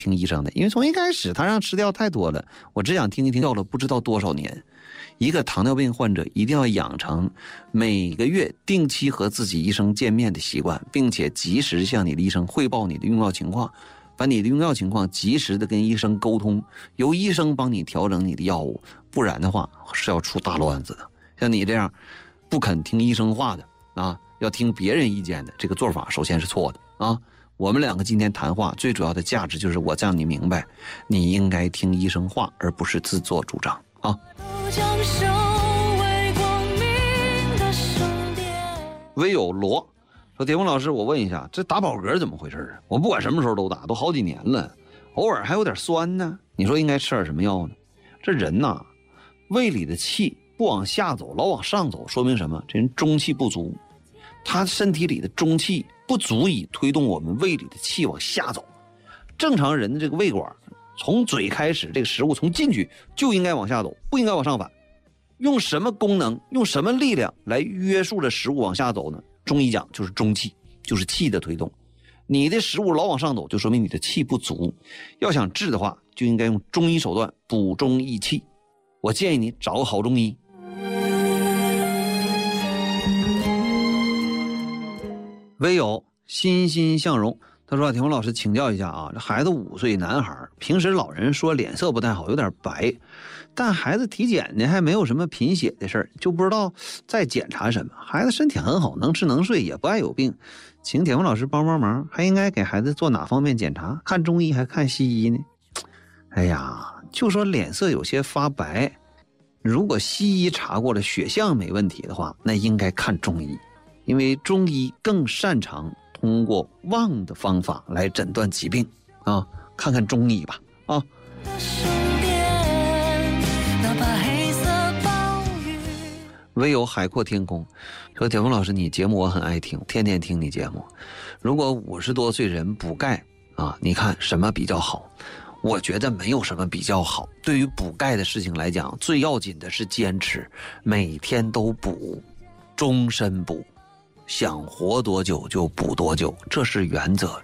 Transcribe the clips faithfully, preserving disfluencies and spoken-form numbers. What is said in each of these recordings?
听医生的，因为从一开始他让吃药太多了，我只想听一听药了不知道多少年。一个糖尿病患者一定要养成每个月定期和自己医生见面的习惯，并且及时向你的医生汇报你的用药情况，把你的用药情况及时的跟医生沟通，由医生帮你调整你的药物，不然的话是要出大乱子的。像你这样不肯听医生话的啊，要听别人意见的，这个做法首先是错的啊。我们两个今天谈话最主要的价值就是我让你明白，你应该听医生话，而不是自作主张啊。唯有罗说，铁峰老师，我问一下，这打饱嗝怎么回事啊？我不管什么时候都打，都好几年了，偶尔还有点酸呢。你说应该吃点什么药呢？这人呐，胃里的气不往下走，老往上走，说明什么？这人中气不足，他身体里的中气不足以推动我们胃里的气往下走。正常人的这个胃管从嘴开始，这个食物从进去就应该往下走，不应该往上反。用什么功能，用什么力量来约束着食物往下走呢？中医讲就是中气，就是气的推动。你的食物老往上走，就说明你的气不足。要想治的话，就应该用中医手段补中益气。我建议你找个好中医。唯有欣欣向荣，他说：“铁峰老师，请教一下啊，这孩子五岁男孩，平时老人说脸色不太好，有点白，但孩子体检呢还没有什么贫血的事儿，就不知道再检查什么。孩子身体很好，能吃能睡，也不爱有病，请铁峰老师帮帮忙，还应该给孩子做哪方面检查？看中医还看西医呢？哎呀，就说脸色有些发白，如果西医查过了血象没问题的话，那应该看中医，因为中医更擅长通过望的方法来诊断疾病啊，看看中医吧啊。”唯有海阔天空说，铁峰老师，你节目我很爱听，天天听你节目。如果五十多岁人补钙啊，你看什么比较好？我觉得没有什么比较好。对于补钙的事情来讲，最要紧的是坚持，每天都补，终身补，想活多久就补多久，这是原则。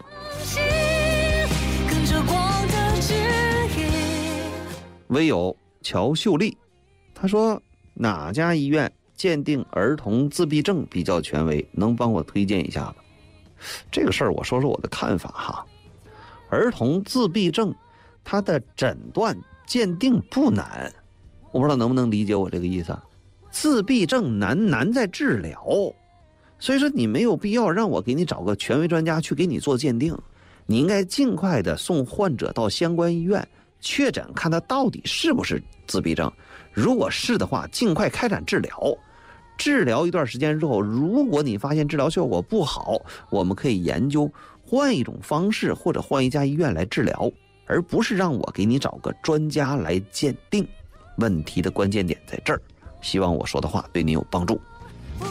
唯有乔秀丽，他说哪家医院鉴定儿童自闭症比较权威，能帮我推荐一下吗？这个事儿我说说我的看法哈。儿童自闭症它的诊断鉴定不难，我不知道能不能理解我这个意思。自闭症难难在治疗，所以说你没有必要让我给你找个权威专家去给你做鉴定，你应该尽快的送患者到相关医院确诊，看他到底是不是自闭症。如果是的话，尽快开展治疗。治疗一段时间之后，如果你发现治疗效果不好，我们可以研究换一种方式，或者换一家医院来治疗，而不是让我给你找个专家来鉴定。问题的关键点在这儿，希望我说的话对你有帮助。